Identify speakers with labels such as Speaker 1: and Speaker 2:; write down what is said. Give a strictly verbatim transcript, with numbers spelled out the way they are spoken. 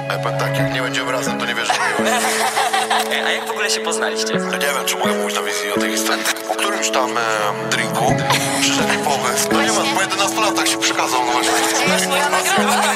Speaker 1: Ja powiem tak, jak nie będziemy razem, to nie wierzę w miłość.
Speaker 2: A jak w ogóle się poznaliście?
Speaker 1: Ja nie wiem, czy mogę mówić na wizji o tej historii. Po którymś tam e, drinku przyszedł mi pomysł. No nie ma, po jedenastu latach się przekazał, no właśnie.
Speaker 3: To jest moja nagroda.